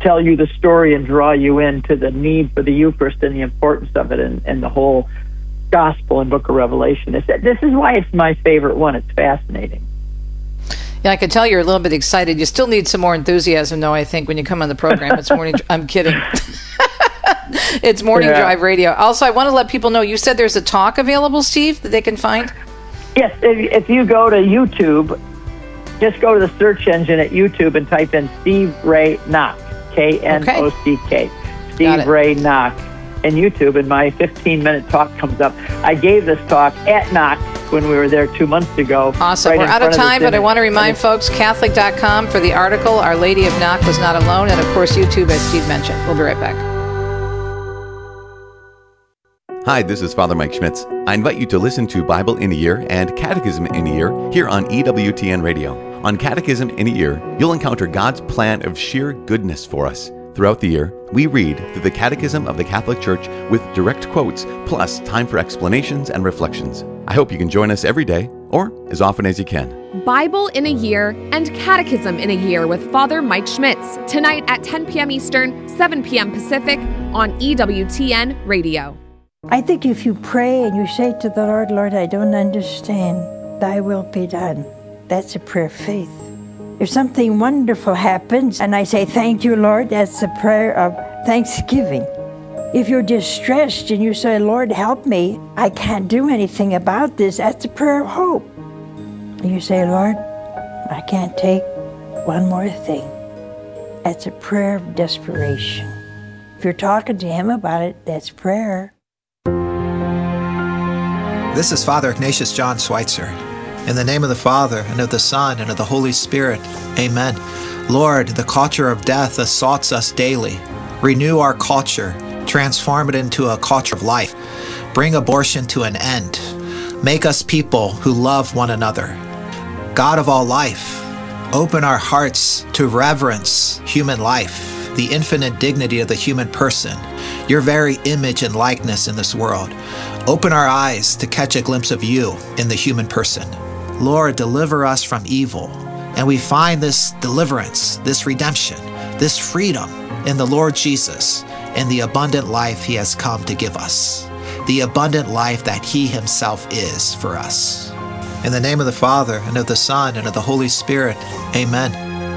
tell you the story and draw you into the need for the Eucharist and the importance of it and the whole gospel and book of Revelation. This is why it's my favorite one. It's fascinating. Yeah, I can tell you're a little bit excited. You still need some more enthusiasm, though, I think, when you come on the program. It's morning. I'm kidding. It's Morning Drive Radio. Also, I want to let people know, you said there's a talk available, Steve, that they can find? Yes, if you go to YouTube, just go to the search engine at YouTube and type in Steve Ray Knock, K-N-O-C-K, Steve Ray Knock, in YouTube, and my 15-minute talk comes up. I gave this talk at Knock when we were there 2 months ago. Awesome. We're out of time, but I want to remind folks, Catholic.com for the article, Our Lady of Knock Was Not Alone, and of course YouTube, as Steve mentioned. We'll be right back. Hi, this is Father Mike Schmitz. I invite you to listen to Bible in a Year and Catechism in a Year here on EWTN Radio. On Catechism in a Year, you'll encounter God's plan of sheer goodness for us. Throughout the year, we read through the Catechism of the Catholic Church with direct quotes, plus time for explanations and reflections. I hope you can join us every day, or as often as you can. Bible in a Year and Catechism in a Year with Father Mike Schmitz, tonight at 10 p.m. Eastern, 7 p.m. Pacific on EWTN Radio. I think if you pray and you say to the Lord, Lord, I don't understand, thy will be done. That's a prayer of faith. If something wonderful happens and I say, thank you, Lord, that's a prayer of thanksgiving. If you're distressed and you say, Lord, help me, I can't do anything about this, that's a prayer of hope. And you say, Lord, I can't take one more thing. That's a prayer of desperation. If you're talking to Him about it, that's prayer. This is Father Ignatius John Schweitzer. In the name of the Father, and of the Son, and of the Holy Spirit. Amen. Lord, the culture of death assaults us daily. Renew our culture. Transform it into a culture of life. Bring abortion to an end. Make us people who love one another. God of all life, open our hearts to reverence human life, the infinite dignity of the human person, your very image and likeness in this world. Open our eyes to catch a glimpse of you in the human person. Lord, deliver us from evil. And we find this deliverance, this redemption, this freedom in the Lord Jesus and the abundant life He has come to give us, the abundant life that He Himself is for us. In the name of the Father, and of the Son, and of the Holy Spirit. Amen.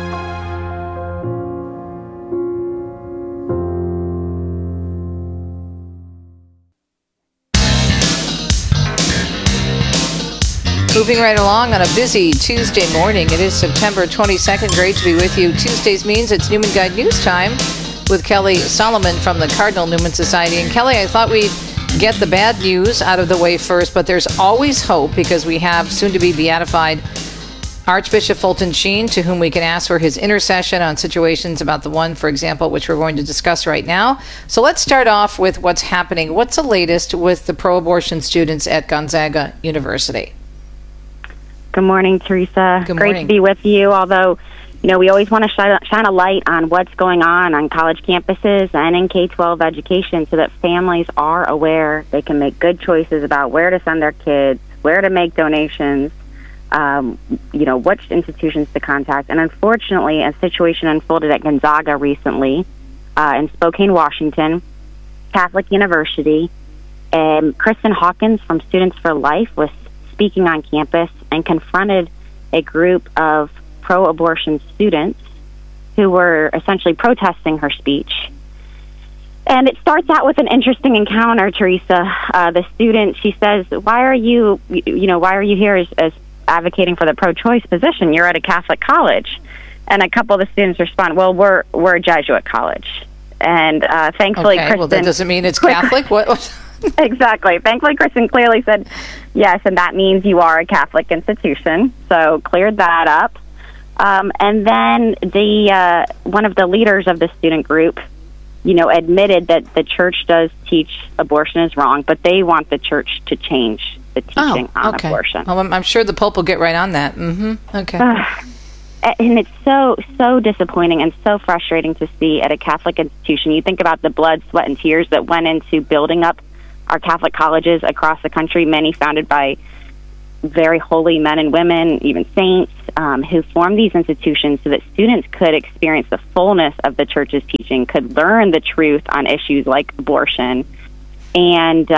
Moving right along on a busy Tuesday morning. It is September 22nd. Great to be with you. Tuesdays means it's Newman Guide News Time with Kelly Solomon from the Cardinal Newman Society. And Kelly, I thought we'd get the bad news out of the way first, but there's always hope because we have soon-to-be beatified Archbishop Fulton Sheen, to whom we can ask for his intercession on situations about the one, for example, which we're going to discuss right now. So let's start off with what's happening. What's the latest with the pro-abortion students at Gonzaga University? Good morning, Teresa. Good morning. Great to be with you, although, we always want to shine a light on what's going on college campuses and in K-12 education so that families are aware. They can make good choices about where to send their kids, where to make donations, which institutions to contact. And unfortunately, a situation unfolded at Gonzaga recently in Spokane, Washington, Catholic University. And Kristen Hawkins from Students for Life was speaking on campus and confronted a group of pro-abortion students who were essentially protesting her speech. And it starts out with an interesting encounter, Teresa. The student, she says, why are you here as advocating for the pro-choice position? You're at a Catholic college. And a couple of the students respond, well, we're a Jesuit college. And thankfully, Kristen... well, that doesn't mean it's Catholic? What? Exactly. Thankfully, Kristen clearly said, yes, and that means you are a Catholic institution. So cleared that up. And then one of the leaders of the student group, admitted that the church does teach abortion is wrong, but they want the church to change the teaching on abortion. Well, I'm sure the Pope will get right on that. Mm-hmm. Okay. And it's so disappointing and so frustrating to see at a Catholic institution. You think about the blood, sweat, and tears that went into building up our Catholic colleges across the country, many founded by very holy men and women, even saints. who formed these institutions so that students could experience the fullness of the church's teaching, could learn the truth on issues like abortion. And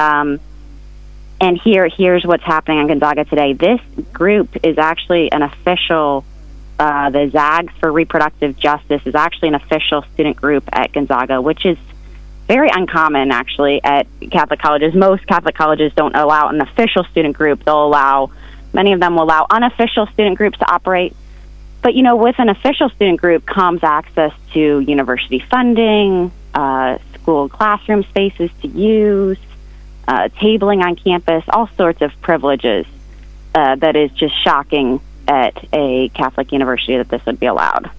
here's what's happening in Gonzaga today. This group is actually an official, the Zags for Reproductive Justice is actually an official student group at Gonzaga, which is very uncommon, actually, at Catholic colleges. Most Catholic colleges don't allow an official student group. Many of them will allow unofficial student groups to operate. But, with an official student group comes access to university funding, school classroom spaces to use, tabling on campus, all sorts of privileges that is just shocking at a Catholic university that this would be allowed.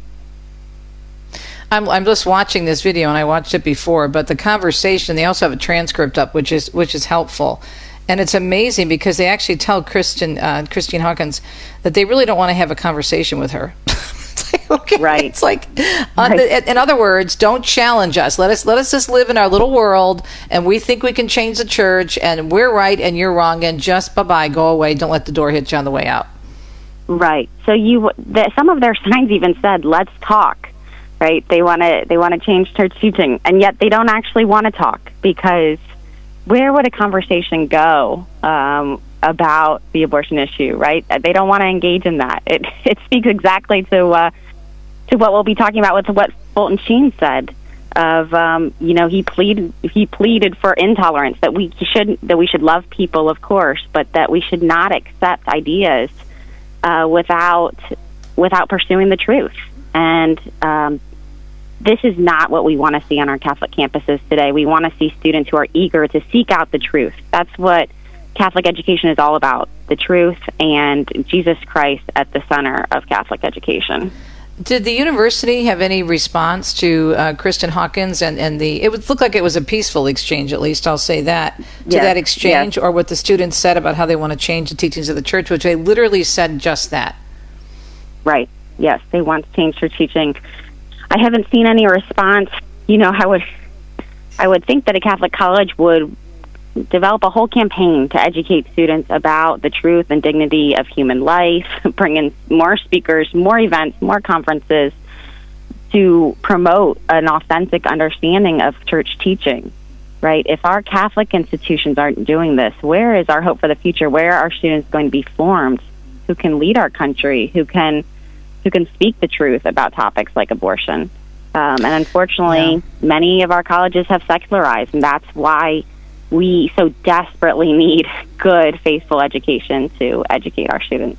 I'm just watching this video, and I watched it before, but the conversation, they also have a transcript up, which is helpful. And it's amazing because they actually tell Christine Hawkins that they really don't want to have a conversation with her. It's like, okay. Right. It's like, in other words, don't challenge us. Let us just live in our little world, and we think we can change the church, and we're right and you're wrong, and just bye-bye, go away. Don't let the door hit you on the way out. Right. So some of their signs even said, "Let's talk." Right? They want to change church teaching, and yet they don't actually want to talk, because where would a conversation go about the abortion issue? Right? They don't want to engage in that. It speaks exactly to what we'll be talking about with what Fulton Sheen said. He pleaded for intolerance, that we should love people, of course, but that we should not accept ideas without pursuing the truth. And this is not what we want to see on our Catholic campuses today. We want to see students who are eager to seek out the truth. That's what Catholic education is all about, the truth and Jesus Christ at the center of Catholic education. Did the university have any response to Kristen Hawkins and it would look like it was a peaceful exchange, at least I'll say that, that exchange, or what the students said about how they want to change the teachings of the church, which they literally said just that? Right. Yes, they want to change their teaching. I haven't seen any response. I would think that a Catholic college would develop a whole campaign to educate students about the truth and dignity of human life, bring in more speakers, more events, more conferences to promote an authentic understanding of church teaching, right? If our Catholic institutions aren't doing this, where is our hope for the future? Where are students going to be formed who can lead our country, who can speak the truth about topics like abortion? And unfortunately, many of our colleges have secularized, and that's why we so desperately need good, faithful education to educate our students.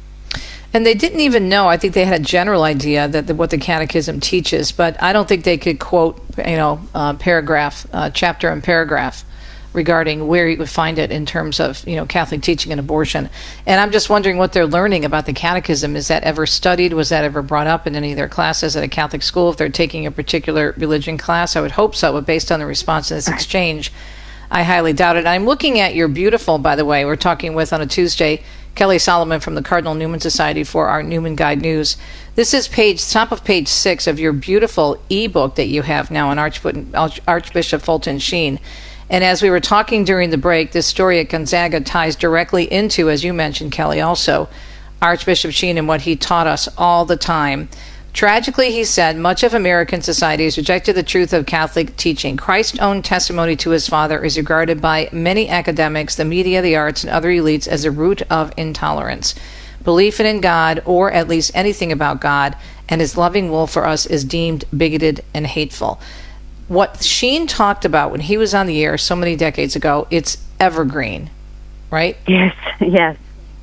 And they didn't even know. I think they had a general idea that what the Catechism teaches, but I don't think they could quote, paragraph, chapter and paragraph regarding where you would find it in terms of, Catholic teaching and abortion. And I'm just wondering what they're learning about the Catechism. Is that ever studied? Was that ever brought up in any of their classes at a Catholic school? If they're taking a particular religion class, I would hope so. But based on the response to this exchange, I highly doubt it. I'm looking at your beautiful, by the way, we're talking with on a Tuesday, Kelly Solomon from the Cardinal Newman Society for our Newman Guide News. This is top of page 6 of your beautiful ebook that you have now on Archbishop Fulton Sheen. And as we were talking during the break, this story at Gonzaga ties directly into, as you mentioned, Kelly, also, Archbishop Sheen and what he taught us all the time. Tragically, he said, much of American society has rejected the truth of Catholic teaching. Christ's own testimony to his Father is regarded by many academics, the media, the arts, and other elites as a root of intolerance. Belief in God, or at least anything about God, and his loving will for us is deemed bigoted and hateful. What Sheen talked about when he was on the air so many decades ago, it's evergreen, right? Yes.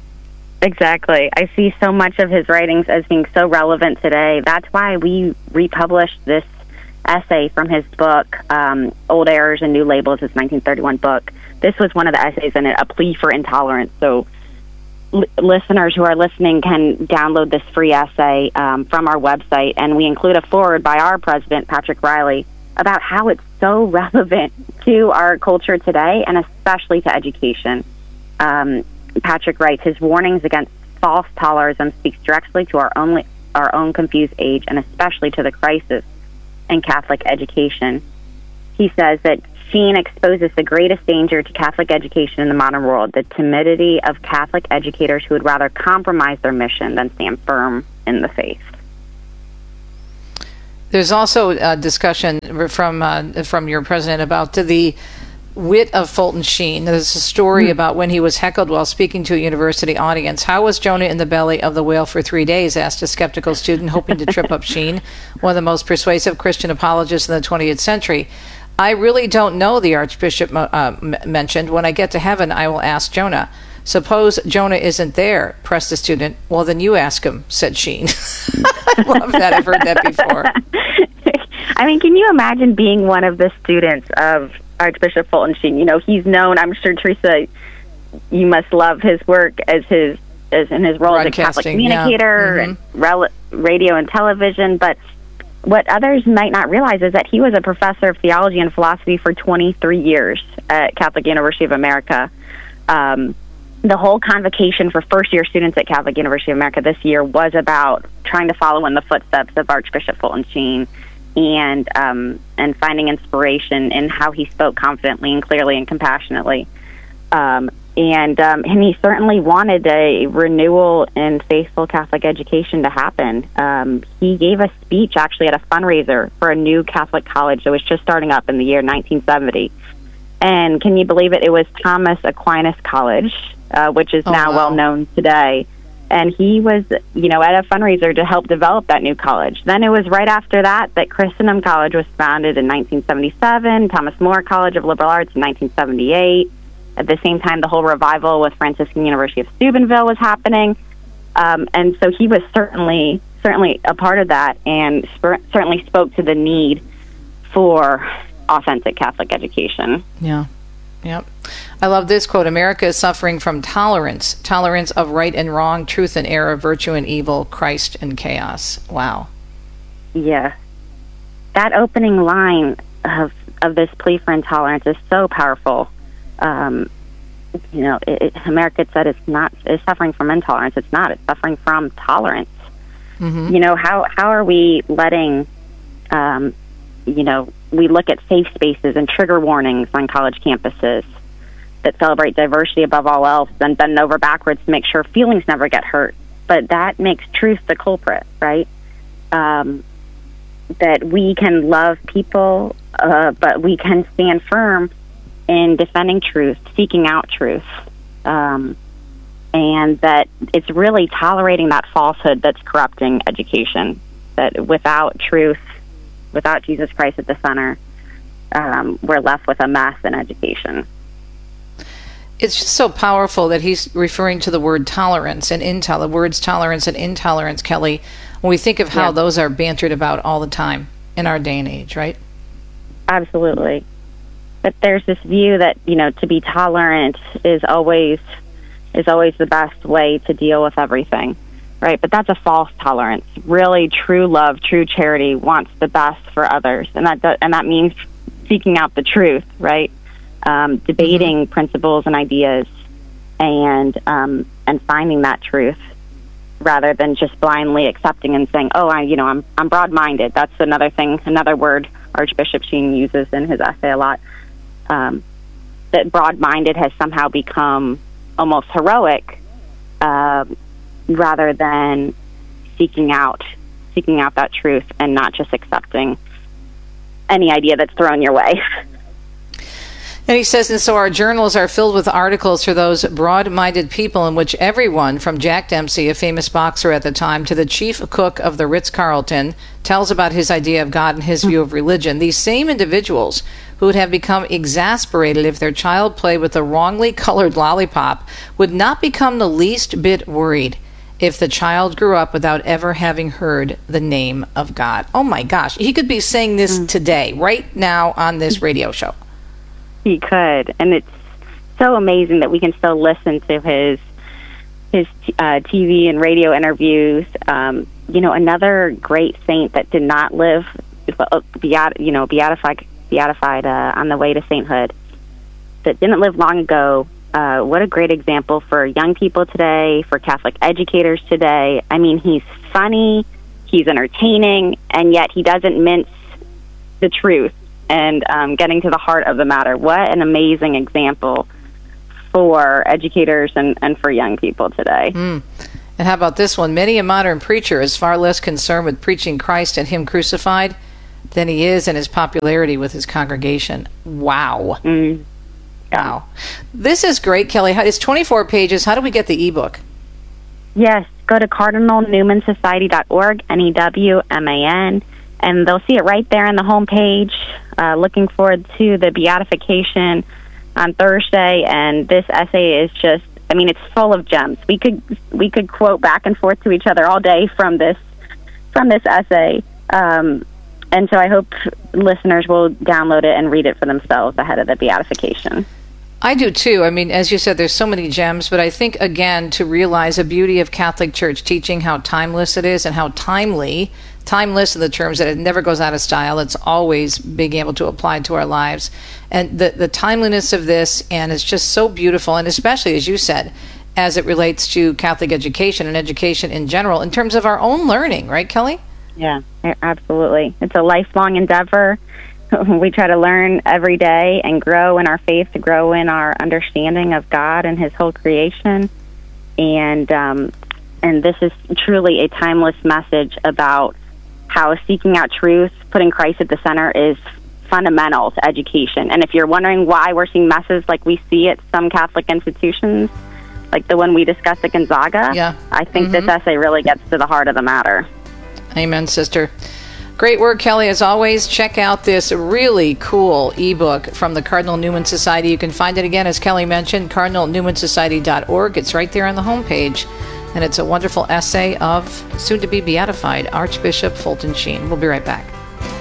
Exactly. I see so much of his writings as being so relevant today. That's why we republished this essay from his book, Old Errors and New Labels, his 1931 book. This was one of the essays in it, A Plea for Intolerance. So listeners who are listening can download this free essay from our website, and we include a foreword by our president, Patrick Riley, about how it's so relevant to our culture today, and especially to education. Patrick writes, his warnings against false tolerism speaks directly to our own confused age, and especially to the crisis in Catholic education. He says that Sheen exposes the greatest danger to Catholic education in the modern world, the timidity of Catholic educators who would rather compromise their mission than stand firm in the faith. There's also a discussion from your president about the wit of Fulton Sheen. There's a story about when he was heckled while speaking to a university audience. How was Jonah in the belly of the whale for 3 days? Asked a skeptical student hoping to trip up Sheen, one of the most persuasive Christian apologists in the 20th century. I really don't know, the Archbishop mentioned. When I get to heaven, I will ask Jonah. Suppose Jonah isn't there, pressed the student. Well, then you ask him, said Sheen. I love that. I've heard that before. I mean, can you imagine being one of the students of Archbishop Fulton Sheen? You know, he's known, I'm sure, Teresa, you must love his work as in his role as a Catholic communicator and radio and television. But what others might not realize is that he was a professor of theology and philosophy for 23 years at Catholic University of America. The whole convocation for first-year students at Catholic University of America this year was about trying to follow in the footsteps of Archbishop Fulton Sheen and finding inspiration in how he spoke confidently and clearly and compassionately. And he certainly wanted a renewal in faithful Catholic education to happen. He gave a speech actually at a fundraiser for a new Catholic college that was just starting up in the year 1970. And can you believe it? It was Thomas Aquinas College, which is now well known today. And he was, at a fundraiser to help develop that new college. Then it was right after that Christendom College was founded in 1977, Thomas More College of Liberal Arts in 1978. At the same time, the whole revival with Franciscan University of Steubenville was happening. And so he was certainly a part of that and certainly spoke to the need for authentic Catholic education. Yeah. Yep. I love this quote. America is suffering from tolerance of right and wrong, truth and error, virtue and evil, Christ and chaos. Wow. Yeah. That opening line of this plea for intolerance is so powerful. America said it's suffering from intolerance. It's not. It's suffering from tolerance. Mm-hmm. How are we letting, we look at safe spaces and trigger warnings on college campuses that celebrate diversity above all else and bend over backwards to make sure feelings never get hurt. But that makes truth the culprit, right? That we can love people, but we can stand firm in defending truth, seeking out truth. And that it's really tolerating that falsehood that's corrupting education, that without truth, without Jesus Christ at the center, we're left with a mess in education. It's just so powerful that he's referring to the word tolerance and the words tolerance and intolerance, Kelly, when we think of how those are bantered about all the time in our day and age, right? Absolutely. But there's this view that, to be tolerant is always the best way to deal with everything. Right, but that's a false tolerance. Really, true love, true charity wants the best for others, and that means seeking out the truth. Right, debating principles and ideas, and finding that truth, rather than just blindly accepting and saying, "Oh, I'm broad-minded." That's another word Archbishop Sheen uses in his essay a lot. That broad-minded has somehow become almost heroic. Rather than seeking out that truth and not just accepting any idea that's thrown your way. And he says, and so our journals are filled with articles for those broad-minded people in which everyone, from Jack Dempsey, a famous boxer at the time, to the chief cook of the Ritz-Carlton, tells about his idea of God and his view of religion. These same individuals who would have become exasperated if their child played with a wrongly colored lollipop would not become the least bit worried if the child grew up without ever having heard the name of God. Oh my gosh, he could be saying this today, right now on this radio show. He could, and it's so amazing that we can still listen to his TV and radio interviews. Another great saint that did not live beatified on the way to sainthood, that didn't live long ago. What a great example for young people today, for Catholic educators today. I mean, he's funny, he's entertaining, and yet he doesn't mince the truth. and getting to the heart of the matter. What an amazing example for educators and for young people today. And how about this one? Many a modern preacher is far less concerned with preaching Christ and Him crucified than he is in his popularity with his congregation. Wow. Yeah. Wow. This is great, Kelly. It's 24 pages. How do we get the ebook? Yes, go to cardinalnewmansociety.org, NEWMAN, and they'll see it right there on the homepage. Looking forward to the beatification on Thursday, and this essay is just, I mean, it's full of gems. We could quote back and forth to each other all day from this essay. And so I hope listeners will download it and read it for themselves ahead of the beatification. I do too. I mean, as you said, there's so many gems, but I think, again, to realize the beauty of Catholic Church teaching, how timeless it is and how timeless in the terms that it never goes out of style. It's always being able to apply to our lives. And the timeliness of this, and it's just so beautiful, and especially, as you said, as it relates to Catholic education and education in general, in terms of our own learning, right, Kelly? Yeah, absolutely. It's a lifelong endeavor. We try to learn every day and grow in our faith, to grow in our understanding of God and His whole creation. And this is truly a timeless message about how seeking out truth, putting Christ at the center, is fundamental to education. And if you're wondering why we're seeing messes like we see at some Catholic institutions, like the one we discussed at Gonzaga, I think this essay really gets to the heart of the matter. Amen, sister. Great work, Kelly. As always, check out this really cool ebook from the Cardinal Newman Society. You can find it again, as Kelly mentioned, cardinalnewmansociety.org. It's right there on the homepage. And it's a wonderful essay of soon-to-be beatified Archbishop Fulton Sheen. We'll be right back.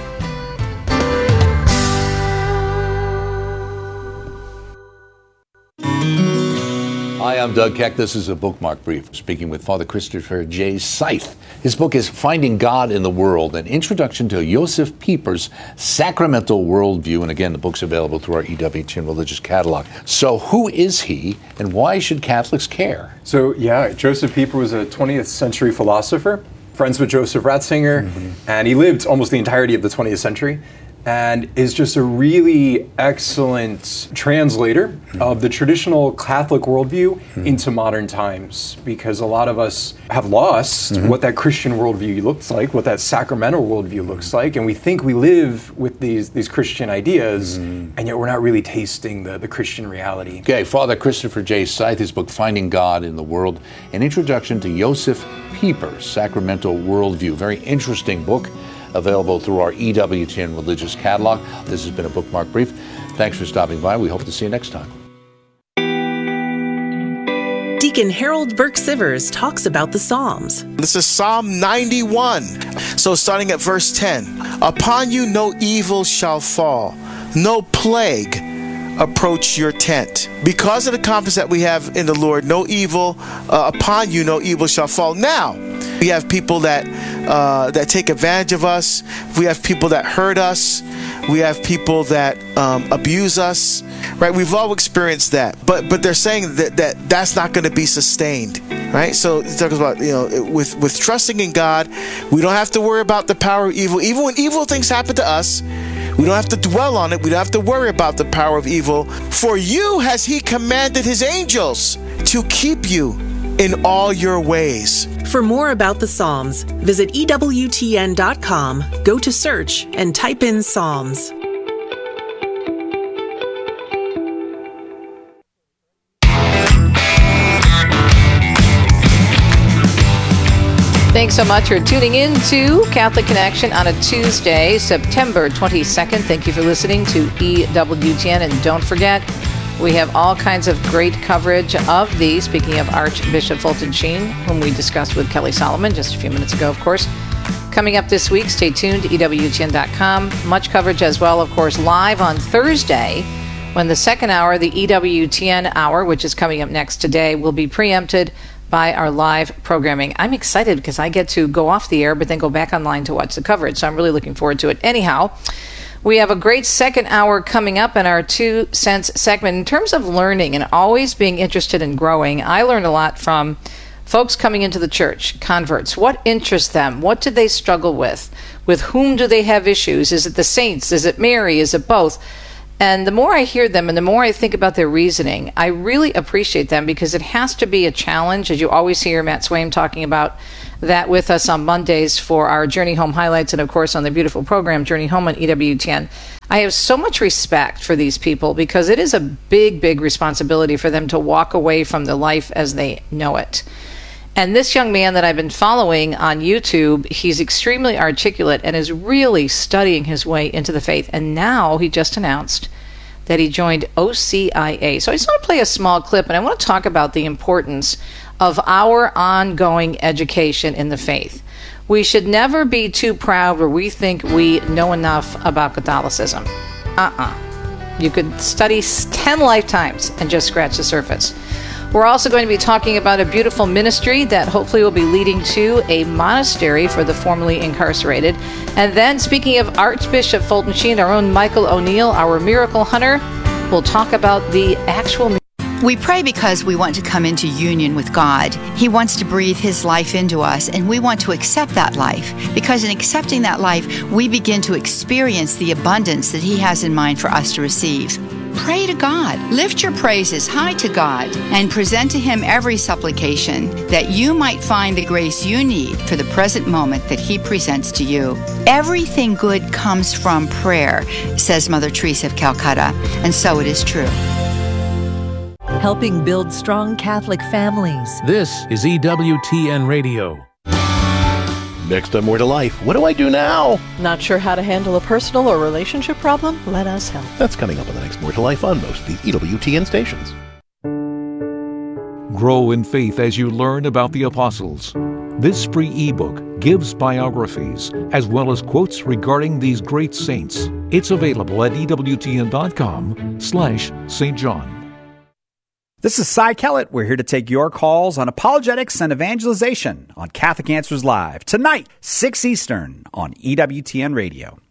Hi, I'm Doug Keck. This is a Bookmark Brief, speaking with Father Christopher J. Seith. His book is Finding God in the World, an introduction to Josef Pieper's sacramental worldview. And again, the book's available through our EWTN religious catalog. So who is he, and why should Catholics care? So, Josef Pieper was a 20th century philosopher, friends with Joseph Ratzinger, and he lived almost the entirety of the 20th century, and is just a really excellent translator of the traditional Catholic worldview into modern times, because a lot of us have lost what that Christian worldview looks like, what that sacramental worldview looks like, and we think we live with these Christian ideas, and yet we're not really tasting the Christian reality. Okay, Father Christopher J. Seith, his book Finding God in the World, an introduction to Josef Pieper's sacramental worldview. Very interesting book, available through our EWTN religious catalog. This has been a Bookmark Brief. Thanks for stopping by. We hope to see you next time. Deacon Harold Burke-Sivers talks about the Psalms. This is Psalm 91. So starting at verse 10. Upon you no evil shall fall, no plague approach your tent. Because of the confidence that we have in the Lord, no evil upon you, no evil shall fall. Now, we have people that take advantage of us. We have people that hurt us. We have people that abuse us. Right? We've all experienced that. But they're saying that's not going to be sustained. Right? So it talks about, with trusting in God, we don't have to worry about the power of evil. Even when evil things happen to us, we don't have to dwell on it. We don't have to worry about the power of evil. For you has He commanded His angels to keep you in all your ways. For more about the Psalms, visit EWTN.com, go to search, and type in Psalms. Thanks so much for tuning in to Catholic Connection on a Tuesday, September 22nd. Thank you for listening to EWTN. And don't forget, we have all kinds of great coverage of speaking of Archbishop Fulton Sheen, whom we discussed with Kelly Solomon just a few minutes ago, of course. Coming up this week, stay tuned to EWTN.com. Much coverage as well, of course, live on Thursday, when the second hour, the EWTN hour, which is coming up next today, will be preempted by our live programming. I'm excited because I get to go off the air, but then go back online to watch the coverage. So I'm really looking forward to it. Anyhow, we have a great second hour coming up in our 2 Cents segment. In terms of learning and always being interested in growing, I learned a lot from folks coming into the church, converts, what interests them? What do they struggle with? With whom do they have issues? Is it the saints? Is it Mary? Is it both? And the more I hear them and the more I think about their reasoning, I really appreciate them, because it has to be a challenge, as you always hear Matt Swaim talking about that with us on Mondays for our Journey Home highlights, and of course on the beautiful program Journey Home on EWTN. I have so much respect for these people, because it is a big, big responsibility for them to walk away from the life as they know it. And this young man that I've been following on YouTube, he's extremely articulate and is really studying his way into the faith. And now he just announced that he joined OCIA. So I just want to play a small clip, and I want to talk about the importance of our ongoing education in the faith. We should never be too proud where we think we know enough about Catholicism. You could study 10 lifetimes and just scratch the surface. We're also going to be talking about a beautiful ministry that hopefully will be leading to a monastery for the formerly incarcerated. And then, speaking of Archbishop Fulton Sheen, our own Michael O'Neill, our miracle hunter, will talk about the actual. We pray because we want to come into union with God. He wants to breathe His life into us, and we want to accept that life, because in accepting that life, we begin to experience the abundance that He has in mind for us to receive. Pray to God. Lift your praises high to God and present to Him every supplication, that you might find the grace you need for the present moment that He presents to you. Everything good comes from prayer, says Mother Teresa of Calcutta, and so it is true. Helping build strong Catholic families. This is EWTN Radio. Next on More to Life, what do I do now? Not sure how to handle a personal or relationship problem? Let us help. That's coming up on the next More to Life on most of the EWTN stations. Grow in faith as you learn about the apostles. This free ebook gives biographies as well as quotes regarding these great saints. It's available at EWTN.com/St. John. This is Cy Kellett. We're here to take your calls on apologetics and evangelization on Catholic Answers Live. Tonight, 6 Eastern on EWTN Radio.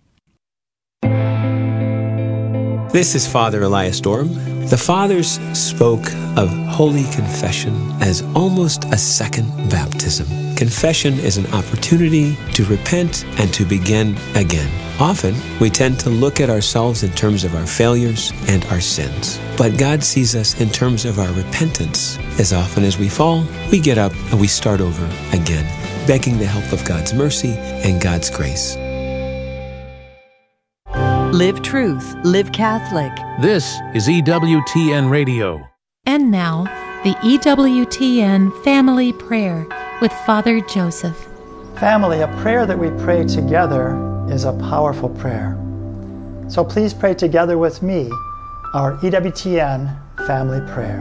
This is Father Elias Dorm. The Fathers spoke of Holy Confession as almost a second baptism. Confession is an opportunity to repent and to begin again. Often, we tend to look at ourselves in terms of our failures and our sins. But God sees us in terms of our repentance. As often as we fall, we get up and we start over again, begging the help of God's mercy and God's grace. Live truth, live Catholic. This is EWTN Radio. And now, the EWTN Family Prayer with Father Joseph. Family, a prayer that we pray together is a powerful prayer. So please pray together with me our EWTN Family Prayer.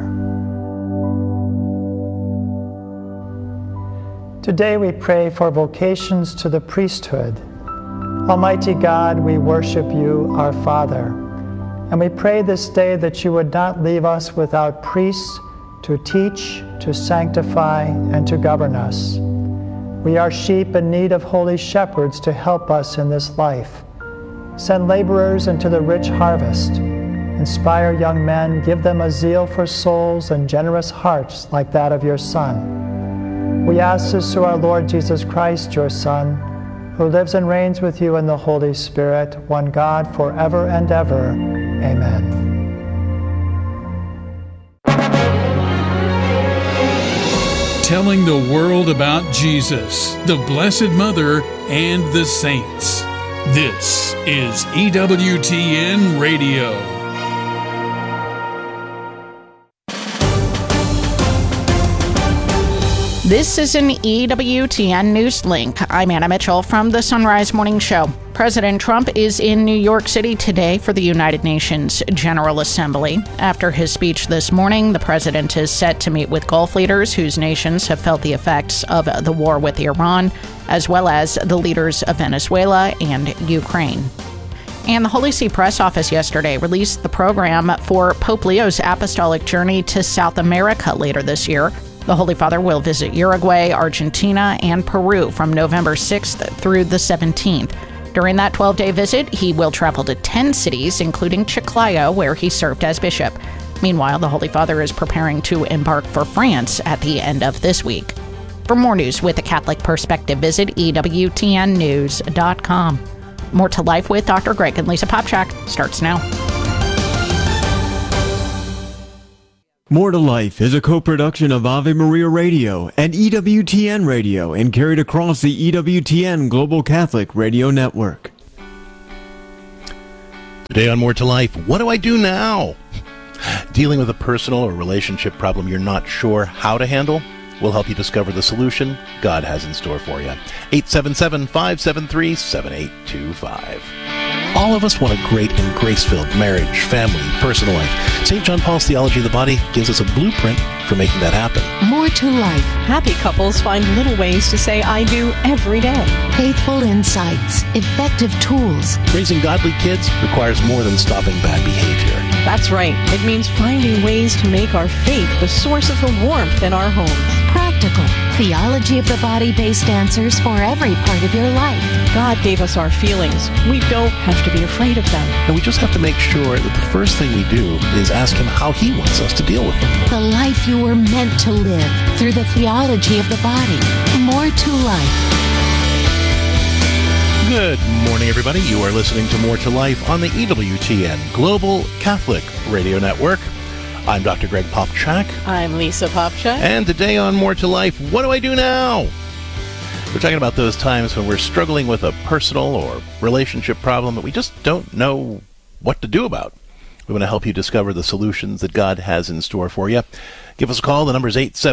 Today we pray for vocations to the priesthood. Almighty God, we worship you, our Father, and we pray this day that you would not leave us without priests to teach, to sanctify, and to govern us. We are sheep in need of holy shepherds to help us in this life. Send laborers into the rich harvest. Inspire young men, give them a zeal for souls and generous hearts like that of your Son. We ask this through our Lord Jesus Christ, your Son, who lives and reigns with you in the Holy Spirit, one God, forever and ever. Amen. Telling the world about Jesus, the Blessed Mother, and the saints. This is EWTN Radio. This is an EWTN News Link. I'm Anna Mitchell from the Sunrise Morning Show. President Trump is in New York City today for the United Nations General Assembly. After his speech this morning, the president is set to meet with Gulf leaders whose nations have felt the effects of the war with Iran, as well as the leaders of Venezuela and Ukraine. And the Holy See Press Office yesterday released the program for Pope Leo's apostolic journey to South America later this year. The Holy Father will visit Uruguay, Argentina, and Peru from November 6th through the 17th. During that 12-day visit, he will travel to 10 cities, including Chiclayo, where he served as bishop. Meanwhile, the Holy Father is preparing to embark for France at the end of this week. For more news with a Catholic perspective, visit EWTNnews.com. More to Life with Dr. Greg and Lisa Popchak starts now. More to Life is a co-production of Ave Maria Radio and EWTN Radio and carried across the EWTN Global Catholic Radio Network. Today on More to Life, what do I do now? Dealing with a personal or relationship problem you're not sure how to handle? We'll help you discover the solution God has in store for you. 877-573-7825. All of us want a great and grace-filled marriage, family, personal life. St. John Paul's Theology of the Body gives us a blueprint for making that happen. More to life. Happy couples find little ways to say I do every day. Faithful insights. Effective tools. Raising godly kids requires more than stopping bad behavior. That's right. It means finding ways to make our faith the source of the warmth in our homes. Practical. Theology of the body-based answers for every part of your life. God gave us our feelings. We don't have to be afraid of them. And we just have to make sure that the first thing we do is ask Him how He wants us to deal with them. The life you were meant to live through the theology of the body. More to life. Good morning, everybody. You are listening to More to Life on the EWTN Global Catholic Radio Network. I'm Dr. Greg Popchak. I'm Lisa Popchak. And today on More to Life, what do I do now? We're talking about those times when we're struggling with a personal or relationship problem that we just don't know what to do about. We want to help you discover the solutions that God has in store for you. Give us a call. The number is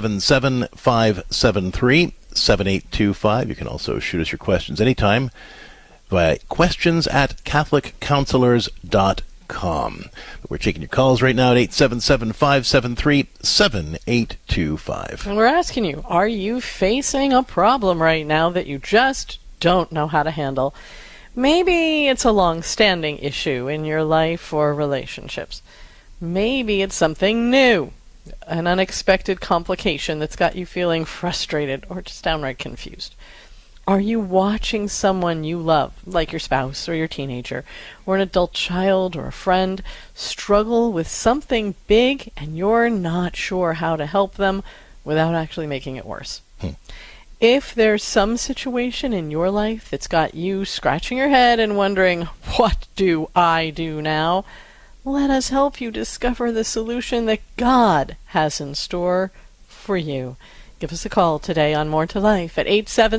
877-573-7825. You can also shoot us your questions anytime via questions@catholiccounselors.com. But we're taking your calls right now at 877-573-7825. And we're asking you, are you facing a problem right now that you just don't know how to handle? Maybe it's a long-standing issue in your life or relationships. Maybe it's something new, an unexpected complication that's got you feeling frustrated or just downright confused. Are you watching someone you love, like your spouse or your teenager, or an adult child or a friend, struggle with something big and you're not sure how to help them without actually making it worse? If there's some situation in your life that's got you scratching your head and wondering, what do I do now? Let us help you discover the solution that God has in store for you. Give us a call today on More to Life at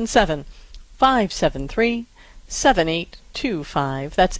877-573-7825. That's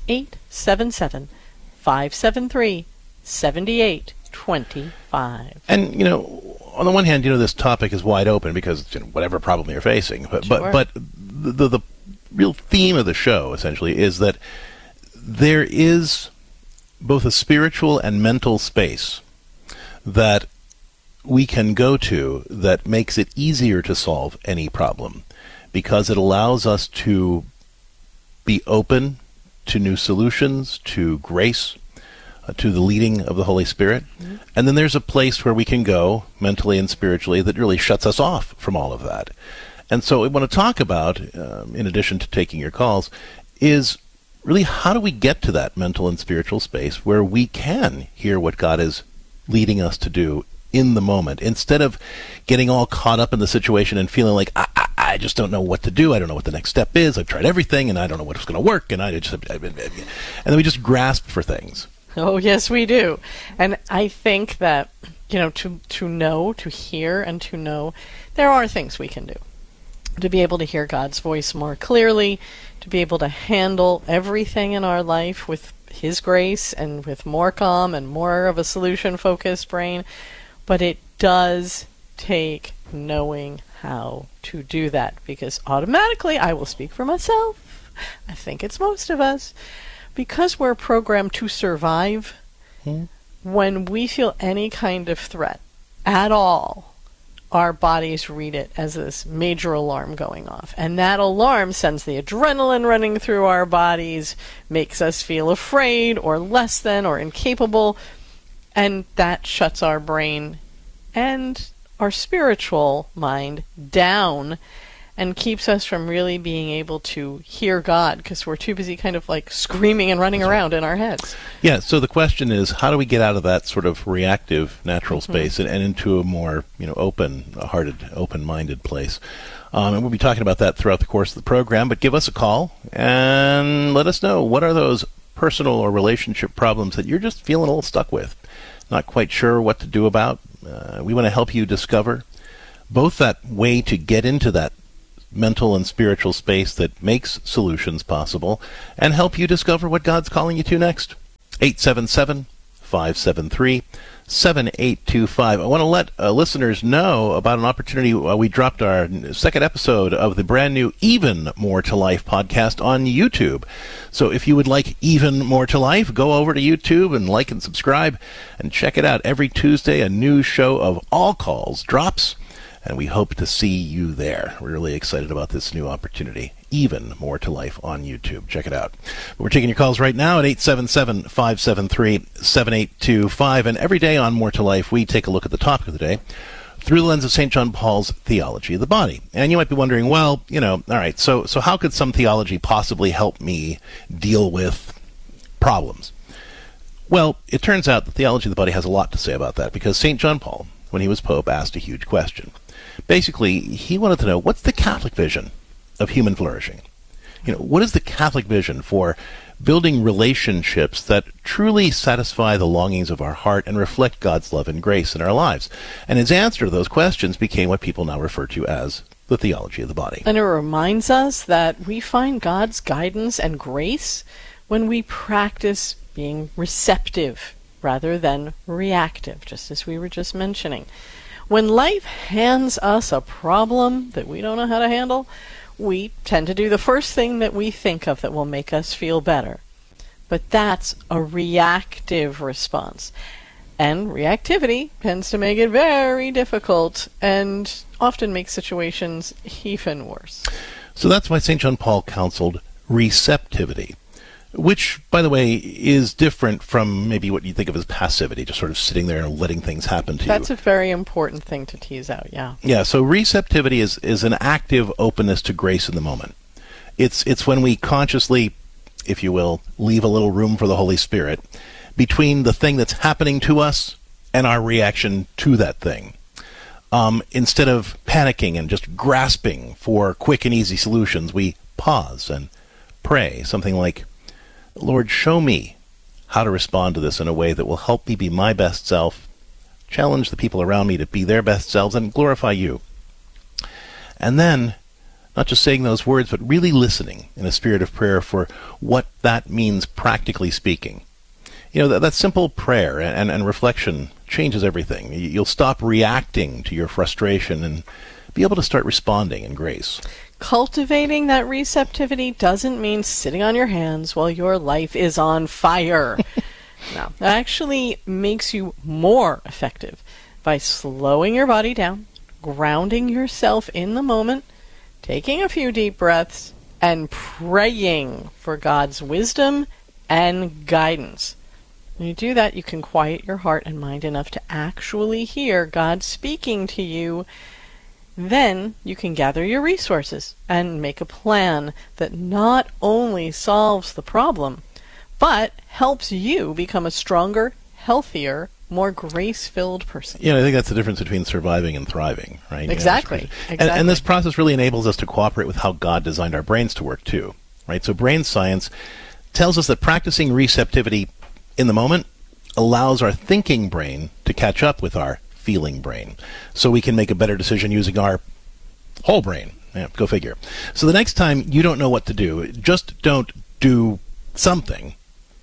877-573-7825. And, you know, on the one hand, you know, this topic is wide open because, you know, whatever problem you're facing. But the real theme of the show, essentially, is that there is both a spiritual and mental space that we can go to that makes it easier to solve any problem, because it allows us to be open to new solutions, to grace, to the leading of the Holy Spirit. Mm-hmm. And then there's a place where we can go mentally and spiritually that really shuts us off from all of that. And so what we want to talk about, in addition to taking your calls, is really how do we get to that mental and spiritual space where we can hear what God is leading us to do in the moment, instead of getting all caught up in the situation and feeling like, I just don't know what to do. I don't know what the next step is. I've tried everything, and I don't know what's going to work. And and then we just grasp for things. Oh, yes, we do. And I think that, you know, to know, to hear, and to know, there are things we can do to be able to hear God's voice more clearly, to be able to handle everything in our life with His grace and with more calm and more of a solution-focused brain. But it does take knowing how to do that, because automatically, I will speak for myself, I think it's most of us, because we're programmed to survive. When we feel any kind of threat at all, our bodies read it as this major alarm going off. And that alarm sends the adrenaline running through our bodies, makes us feel afraid or less than or incapable, and that shuts our brain and our spiritual mind down. and keeps us from really being able to hear God because we're too busy kind of like screaming and running around in our heads. Yeah, so the question is, how do we get out of that sort of reactive natural space and into a more, open-hearted, open-minded place? And we'll be talking about that throughout the course of the program, but give us a call and let us know, what are those personal or relationship problems that you're just feeling a little stuck with, not quite sure what to do about? We want to help you discover both that way to get into that mental and spiritual space that makes solutions possible and help you discover what God's calling you to next. 877-573-7825. I want to let listeners know about an opportunity. We dropped our second episode of the brand new Even More to Life podcast on YouTube. So if you would like Even More to Life, go over to YouTube and like and subscribe and check it out. Every Tuesday, a new show of All Calls drops, and we hope to see you there. We're really excited about this new opportunity. Even More to Life on YouTube. Check it out. We're taking your calls right now at 877-573-7825. And every day on More to Life, we take a look at the topic of the day through the lens of St. John Paul's theology of the body. And you might be wondering, well, all right, so how could some theology possibly help me deal with problems? Well, it turns out the theology of the body has a lot to say about that, because St. John Paul, when he was Pope, asked a huge question. Basically, he wanted to know, what's the Catholic vision of human flourishing? What is the Catholic vision for building relationships that truly satisfy the longings of our heart and reflect God's love and grace in our lives? And his answer to those questions became what people now refer to as the theology of the body. And it reminds us that we find God's guidance and grace when we practice being receptive rather than reactive, just as we were just mentioning. When life hands us a problem that we don't know how to handle, we tend to do the first thing that we think of that will make us feel better. But that's a reactive response. And reactivity tends to make it very difficult and often makes situations even worse. So that's why St. John Paul counseled receptivity, which, by the way, is different from maybe what you think of as passivity, just sort of sitting there and letting things happen to you. That's a very important thing to tease out, yeah. Yeah, so receptivity is an active openness to grace in the moment. It's when we consciously, if you will, leave a little room for the Holy Spirit between the thing that's happening to us and our reaction to that thing. Instead of panicking and just grasping for quick and easy solutions, we pause and pray, something like, Lord, show me how to respond to this in a way that will help me be my best self, challenge the people around me to be their best selves, and glorify you. And then, not just saying those words, but really listening in a spirit of prayer for what that means practically speaking. That simple prayer and reflection changes everything. You'll stop reacting to your frustration and be able to start responding in grace. Cultivating that receptivity doesn't mean sitting on your hands while your life is on fire. No, it actually makes you more effective by slowing your body down, grounding yourself in the moment, taking a few deep breaths, and praying for God's wisdom and guidance. When you do that, you can quiet your heart and mind enough to actually hear God speaking to you. Then you can gather your resources and make a plan that not only solves the problem, but helps you become a stronger, healthier, more grace-filled person. I think that's the difference between surviving and thriving, right? Exactly. And this process really enables us to cooperate with how God designed our brains to work too, right? So brain science tells us that practicing receptivity in the moment allows our thinking brain to catch up with our feeling brain, so we can make a better decision using our whole brain. Yeah, go figure. So the next time you don't know what to do, just don't do something.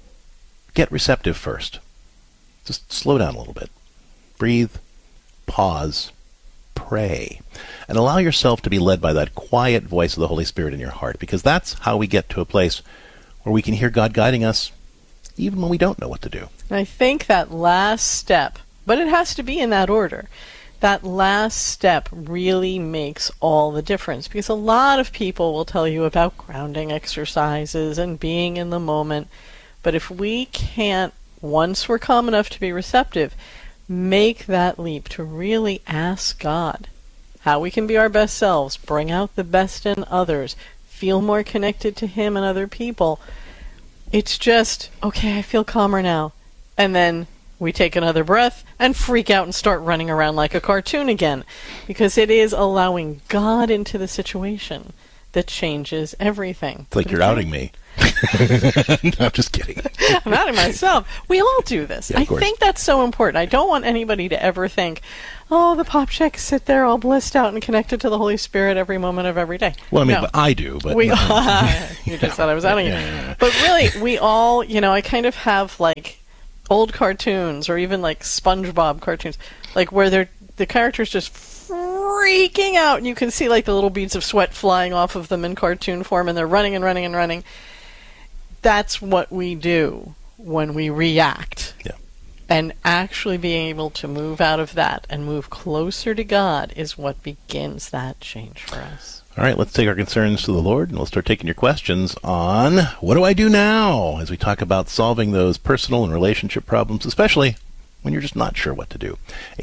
Get receptive first. Just slow down a little bit. Breathe, pause, pray, and allow yourself to be led by that quiet voice of the Holy Spirit in your heart, because that's how we get to a place where we can hear God guiding us even when we don't know what to do. I think that last step, but it has to be in that order, that last step really makes all the difference, because a lot of people will tell you about grounding exercises and being in the moment, but if we can't, once we're calm enough to be receptive, make that leap to really ask God, how we can be our best selves, bring out the best in others, feel more connected to him and other people. It's just, okay, I feel calmer now. And then we take another breath and freak out and start running around like a cartoon again. Because it is allowing God into the situation that changes everything. It's like you're outing me. No, I'm just kidding. I'm outing myself. We all do this. Yeah, I think that's so important. I don't want anybody to ever think, oh, the pop checks sit there all blissed out and connected to the Holy Spirit every moment of every day. Well, I mean, No. but I do. But We, you just said I was outing you. But really, we all, I kind of have like old cartoons or even like SpongeBob cartoons, like where the characters just freaking out and you can see like the little beads of sweat flying off of them in cartoon form and they're running and running and running. That's what we do when we react. Yeah. And actually being able to move out of that and move closer to God is what begins that change for us. All right, let's take our concerns to the Lord, and we'll start taking your questions on what do I do now as we talk about solving those personal and relationship problems, especially when you're just not sure what to do.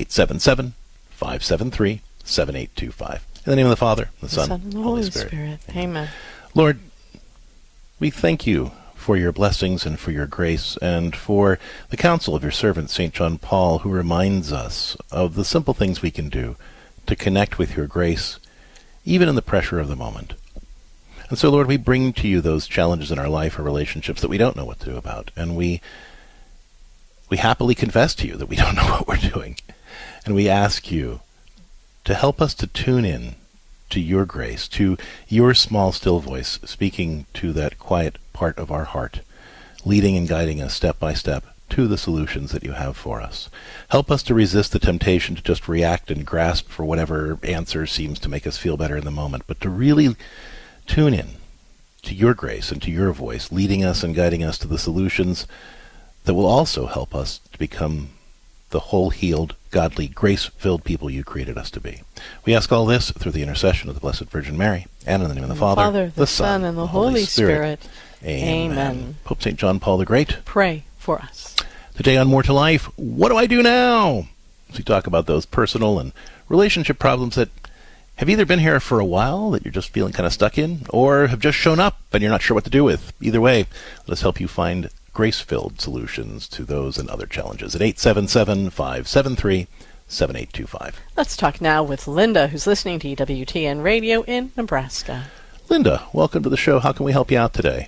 877-573-7825. In the name of the Father, the Son, and the Holy Spirit. Amen. Lord, we thank you for your blessings and for your grace and for the counsel of your servant, St. John Paul, who reminds us of the simple things we can do to connect with your grace, even in the pressure of the moment. And so, Lord, we bring to you those challenges in our life or relationships that we don't know what to do about, and we happily confess to you that we don't know what we're doing, and we ask you to help us to tune in to your grace, to your small, still voice speaking to that quiet part of our heart, leading and guiding us step by step to the solutions that you have for us. Help us to resist the temptation to just react and grasp for whatever answer seems to make us feel better in the moment, but to really tune in to your grace and to your voice, leading us and guiding us to the solutions that will also help us to become the whole, healed, godly, grace-filled people you created us to be. We ask all this through the intercession of the Blessed Virgin Mary, and in the name of the Father, the Son, and the Holy Spirit. Amen. Pope St. John Paul the Great, pray for us. Today on More to Life, what do I do now? As we talk about those personal and relationship problems that have either been here for a while, that you're just feeling kind of stuck in, or have just shown up and you're not sure what to do with. Either way, let's help you find grace-filled solutions to those and other challenges at 877-573-7825. Let's talk now with Linda, who's listening to EWTN Radio in Nebraska. Linda, welcome to the show. How can we help you out today?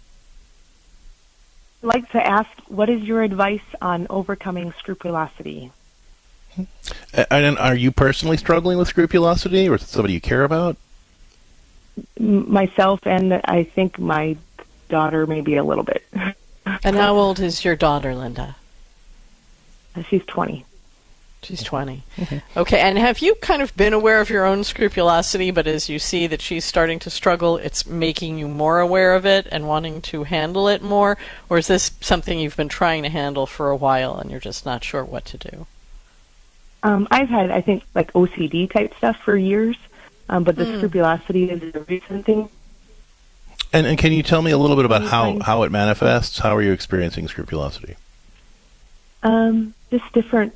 I'd like to ask, what is your advice on overcoming scrupulosity? And are you personally struggling with scrupulosity, or is it somebody you care about? Myself, and I think my daughter maybe a little bit. And how old is your daughter, Linda? She's 20. She's 20. Okay, and have you kind of been aware of your own scrupulosity, but as you see that she's starting to struggle, it's making you more aware of it and wanting to handle it more? Or is this something you've been trying to handle for a while and you're just not sure what to do? I've had, I think, like OCD type stuff for years, but the scrupulosity is a recent thing. And can you tell me a little bit about how it manifests? How are you experiencing scrupulosity? Just different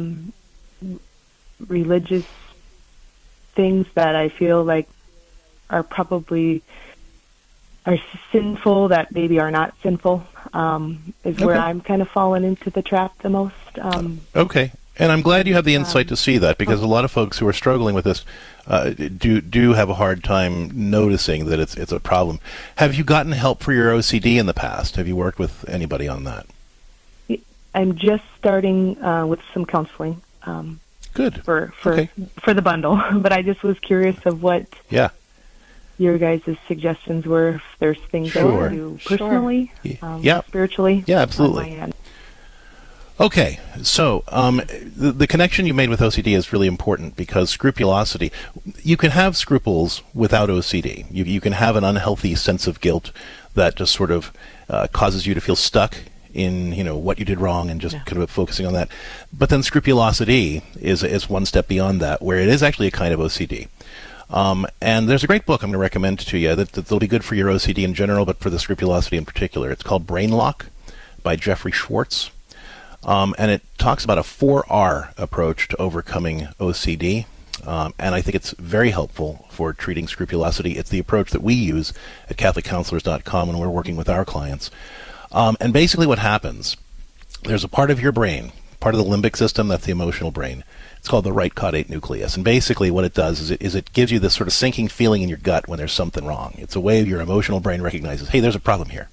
religious things that I feel like are probably are sinful that maybe are not sinful is where I'm kind of falling into the trap the most. Okay. And I'm glad you have the insight to see that, because a lot of folks who are struggling with this do have a hard time noticing that it's a problem. Have you gotten help for your OCD in the past? Have you worked with anybody on that? I'm just starting with some counseling. Good. For the bundle, but I just was curious of what your guys' suggestions were. If there's things I can do personally, spiritually. Yeah, absolutely. Okay, so the connection you made with OCD is really important, because scrupulosity, you can have scruples without OCD. You can have an unhealthy sense of guilt that just sort of causes you to feel stuck in what you did wrong and just kind of focusing on that. But then scrupulosity is one step beyond that, where it is actually a kind of OCD. And there's a great book I'm going to recommend to you that'll be good for your OCD in general, but for the scrupulosity in particular. It's called Brain Lock by Jeffrey Schwartz. And it talks about a 4R approach to overcoming OCD. And I think it's very helpful for treating scrupulosity. It's the approach that we use at CatholicCounselors.com when we're working with our clients. And basically what happens, there's a part of your brain, part of the limbic system, that's the emotional brain. It's called the right caudate nucleus. And basically what it does is it gives you this sort of sinking feeling in your gut when there's something wrong. It's a way your emotional brain recognizes, hey, there's a problem here.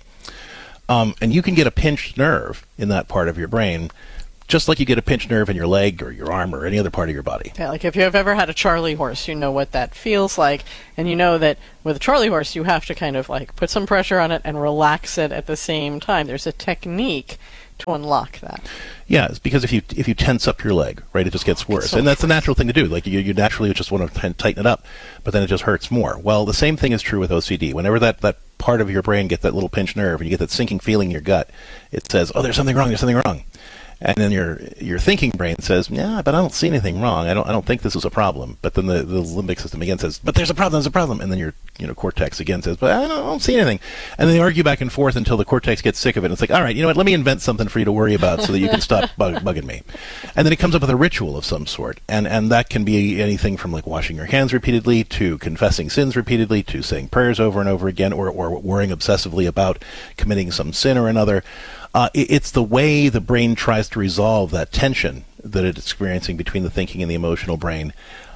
And you can get a pinched nerve in that part of your brain, just like you get a pinched nerve in your leg or your arm or any other part of your body. Yeah, like if you have ever had a Charlie horse, you know what that feels like. And you know that with a Charlie horse, you have to kind of like put some pressure on it and relax it at the same time. There's a technique to unlock that. Yeah, it's because if you tense up your leg, right, it just gets worse. And that's a natural thing to do. Like you naturally just want to tighten it up, but then it just hurts more. Well, the same thing is true with OCD. Whenever that part of your brain gets that little pinched nerve and you get that sinking feeling in your gut, it says, oh, there's something wrong. And then your thinking brain says, yeah, but I don't see anything wrong. I don't think this is a problem. But then the limbic system again says, but there's a problem. And then your cortex again says, but I don't see anything. And then they argue back and forth until the cortex gets sick of it. And it's like, all right, you know what? Let me invent something for you to worry about so that you can stop bugging me. And then it comes up with a ritual of some sort. And that can be anything from like washing your hands repeatedly to confessing sins repeatedly to saying prayers over and over again or worrying obsessively about committing some sin or another. It's the way the brain tries to resolve that tension that it's experiencing between the thinking and the emotional brain.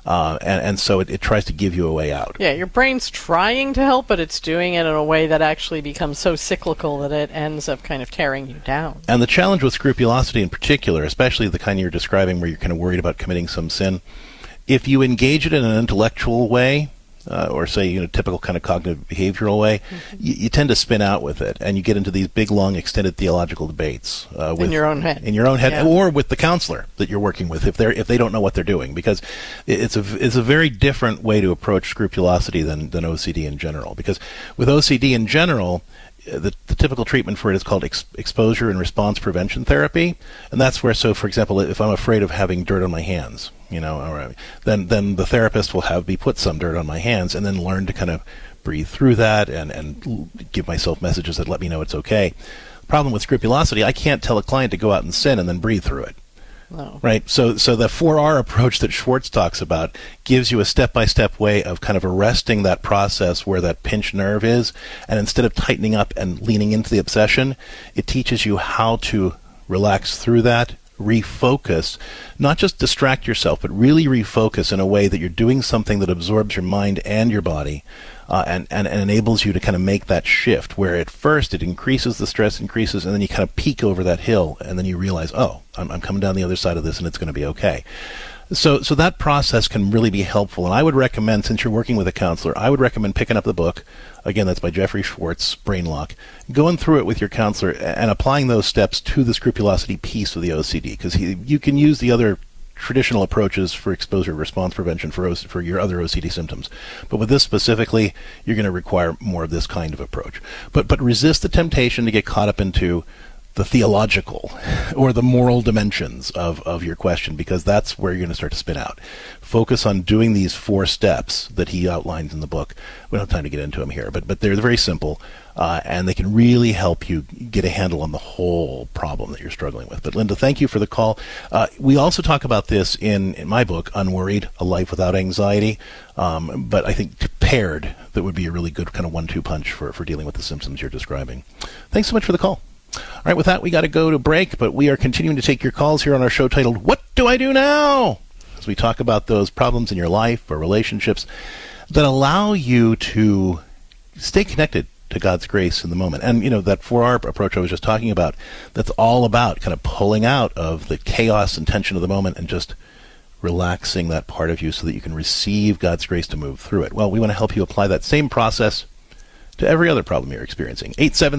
And so it tries to give you a way out. Yeah, your brain's trying to help, but it's doing it in a way that actually becomes so cyclical that it ends up kind of tearing you down. And the challenge with scrupulosity in particular, especially the kind you're describing where you're kind of worried about committing some sin, if you engage it in an intellectual way, or say, typical kind of cognitive behavioral way, you tend to spin out with it, and you get into these big, long, extended theological debates in your own head, yeah. Or with the counselor that you're working with, if they don't know what they're doing, because it's a very different way to approach scrupulosity than OCD in general. Because with OCD in general, the typical treatment for it is called exposure and response prevention therapy, and that's where, so for example, if I'm afraid of having dirt on my hands, then the therapist will have me put some dirt on my hands and then learn to kind of breathe through that and give myself messages that let me know it's okay. The problem with scrupulosity, I can't tell a client to go out and sin and then breathe through it. No. Right? So the 4R approach that Schwartz talks about gives you a step-by-step way of kind of arresting that process where that pinched nerve is, and instead of tightening up and leaning into the obsession, it teaches you how to relax through that, refocus, not just distract yourself, but really refocus in a way that you're doing something that absorbs your mind and your body, and enables you to kind of make that shift where at first it increases, the stress increases, and then you kind of peak over that hill, and then you realize, oh, I'm coming down the other side of this and it's going to be okay. So that process can really be helpful, and I would recommend, since you're working with a counselor, I would recommend picking up the book. Again, that's by Jeffrey Schwartz, Brain Lock. Going through it with your counselor and applying those steps to the scrupulosity piece of the OCD, because you can use the other traditional approaches for exposure response prevention for your other OCD symptoms. But with this specifically, you're going to require more of this kind of approach. But resist the temptation to get caught up into the theological or the moral dimensions of your question, because that's where you're going to start to spin out. Focus on doing these 4 steps that he outlines in the book. We don't have time to get into them here, but they're very simple, and they can really help you get a handle on the whole problem that you're struggling with. But Linda, thank you for the call. We also talk about this in my book, Unworried, A Life Without Anxiety, but I think paired, that would be a really good kind of 1-2 punch for dealing with the symptoms you're describing. Thanks so much for the call. All right, with that, we got to go to break, but we are continuing to take your calls here on our show titled, What Do I Do Now? As we talk about those problems in your life or relationships that allow you to stay connected to God's grace in the moment. And, that 4R approach I was just talking about, that's all about kind of pulling out of the chaos and tension of the moment and just relaxing that part of you so that you can receive God's grace to move through it. Well, we want to help you apply that same process to every other problem you're experiencing.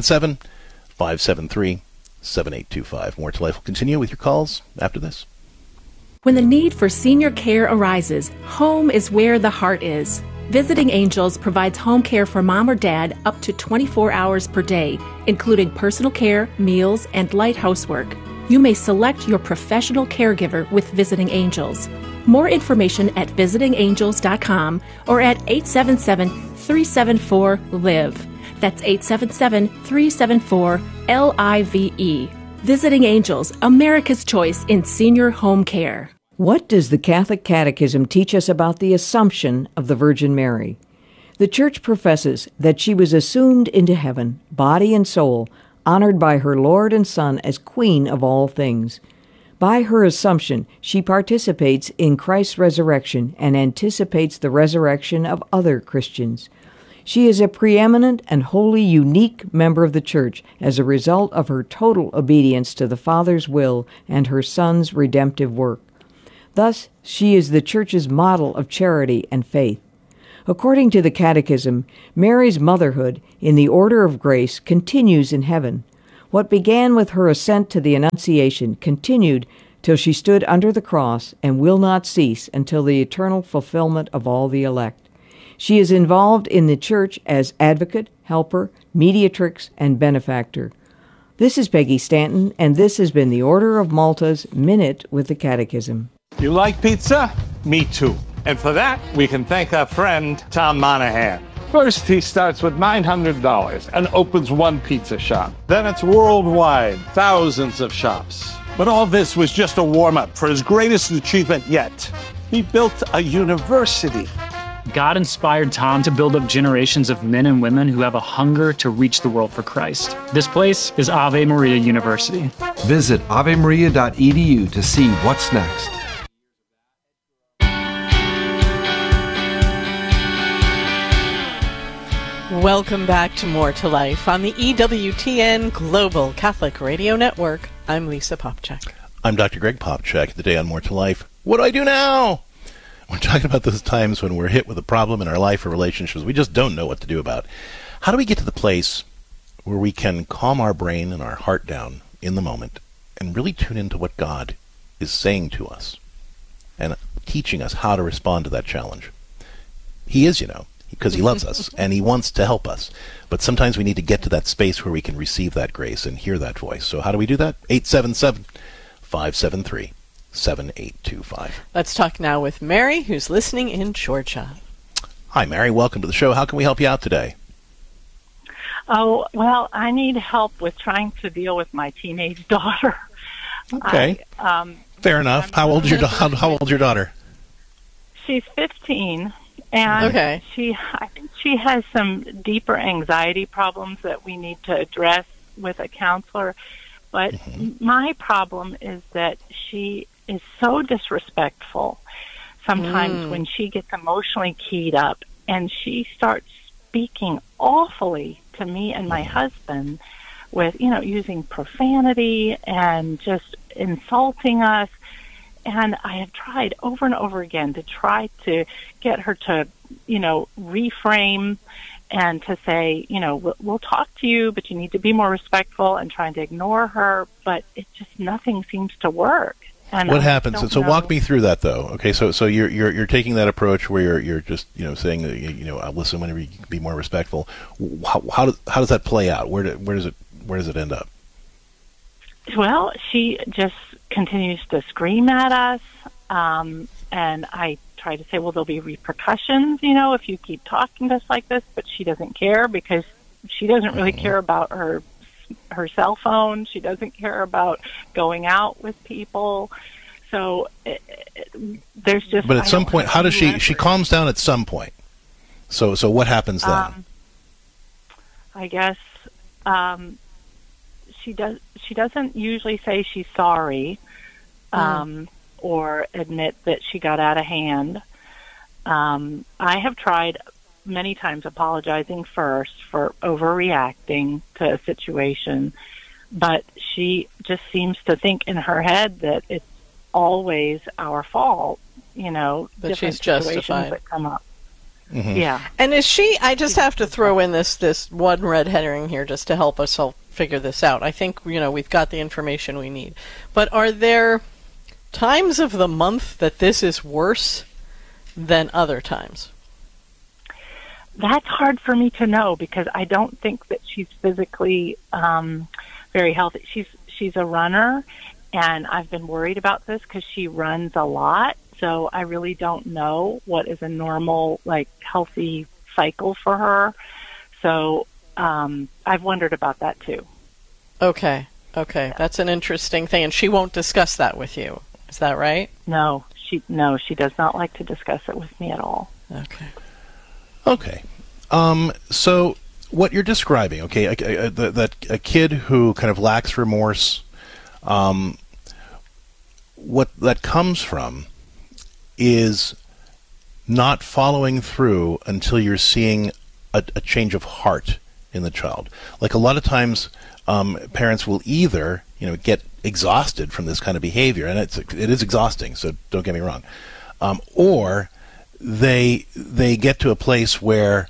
877-573-7825. More to Life will continue with your calls after this. When the need for senior care arises, home is where the heart is. Visiting Angels provides home care for mom or dad up to 24 hours per day, including personal care, meals, and light housework. You may select your professional caregiver with Visiting Angels. More information at visitingangels.com or at 877-374-LIVE. That's 877-374-LIVE. Visiting Angels, America's choice in senior home care. What does the Catholic Catechism teach us about the Assumption of the Virgin Mary? The Church professes that she was assumed into heaven, body and soul, honored by her Lord and Son as Queen of all things. By her Assumption, she participates in Christ's resurrection and anticipates the resurrection of other Christians. She is a preeminent and wholly unique member of the Church as a result of her total obedience to the Father's will and her Son's redemptive work. Thus, she is the Church's model of charity and faith. According to the Catechism, Mary's motherhood in the order of grace continues in heaven. What began with her ascent to the Annunciation continued till she stood under the cross and will not cease until the eternal fulfillment of all the elect. She is involved in the Church as advocate, helper, mediatrix, and benefactor. This is Peggy Stanton, and this has been the Order of Malta's Minute with the Catechism. You like pizza? Me too. And for that, we can thank our friend Tom Monahan. First, he starts with $900 and opens one pizza shop. Then it's worldwide, thousands of shops. But all this was just a warm-up for his greatest achievement yet. He built a university. God inspired Tom to build up generations of men and women who have a hunger to reach the world for Christ. This place is Ave Maria University. Visit avemaria.edu to see what's next. Welcome back to More to Life on the EWTN Global Catholic Radio Network. I'm Lisa Popchak. I'm Dr. Greg Popchak. Today on More to Life, what do I do now? We're talking about those times when we're hit with a problem in our life or relationships we just don't know what to do about. How do we get to the place where we can calm our brain and our heart down in the moment and really tune into what God is saying to us and teaching us how to respond to that challenge? He is, because he loves us and he wants to help us. But sometimes we need to get to that space where we can receive that grace and hear that voice. So how do we do that? 877-573-7825. Let's talk now with Mary, who's listening in Georgia. Hi, Mary. Welcome to the show. How can we help you out today? Oh, well, I need help with trying to deal with my teenage daughter. Okay. Fair enough. How old's your daughter? She's 15. And I think she has some deeper anxiety problems that we need to address with a counselor. But my problem is that she is so disrespectful sometimes when she gets emotionally keyed up, and she starts speaking awfully to me and my husband with, using profanity and just insulting us. And I have tried over and over again to try to get her to, reframe and to say, we'll talk to you, but you need to be more respectful, and trying to ignore her. But nothing seems to work. And what happens? So walk me through that, though. Okay, so you're taking that approach where you're just saying I'll listen whenever you can be more respectful. How does that play out? Where does it end up? Well, she just continues to scream at us, and I try to say, well, there'll be repercussions, if you keep talking to us like this, but she doesn't care because she doesn't really care about her cell phone. She doesn't care about going out with people. So there's just... But at some point, how does she calms down at some point. So what happens then? I guess she doesn't usually say she's sorry or admit that she got out of hand. I have tried many times apologizing first for overreacting to a situation, but she just seems to think in her head that it's always our fault, that she's justified that come up. Mm-hmm. Yeah. And is she, I just have to throw in this one red herring here just to help us all figure this out. I think, we've got the information we need. But are there times of the month that this is worse than other times? That's hard for me to know because I don't think that she's physically very healthy. She's a runner, and I've been worried about this because she runs a lot. So I really don't know what is a normal, healthy cycle for her. So I've wondered about that too. Okay. That's an interesting thing, and she won't discuss that with you. Is that right? No, she does not like to discuss it with me at all. Okay. So what you're describing, okay, that a kid who kind of lacks remorse, what that comes from is not following through until you're seeing a change of heart in the child. Like a lot of times, parents will either, get exhausted from this kind of behavior, and it is exhausting, so don't get me wrong, or they get to a place where